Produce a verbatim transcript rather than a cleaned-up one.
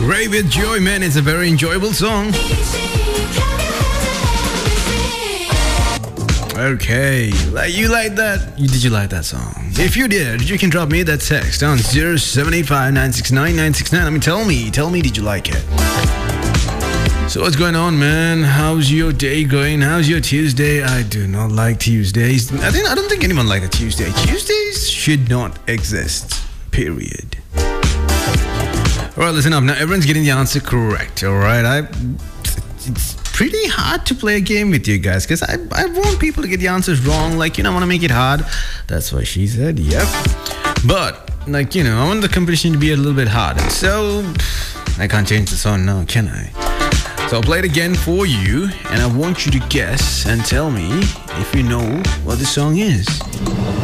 Ray with Joy, man. It's a very enjoyable song. Okay, like you like that? You, did you like that song? If you did, you can drop me that text on zero seven eight five nine six nine nine six nine. I mean, tell me, tell me, did you like it? So what's going on, man? How's your day going? How's your Tuesday? I do not like Tuesdays. I think I don't think anyone likes a Tuesday. Tuesdays should not exist. Period. All right, listen up. Now everyone's getting the answer correct. All right, I. It's pretty hard to play a game with you guys because I I want people to get the answers wrong. Like, you know, I want to make it hard. That's why she said, yep. But like, you know, I want the competition to be a little bit hard. So I can't change the song now, can I? So I'll play it again for you, and I want you to guess and tell me if you know what the song is.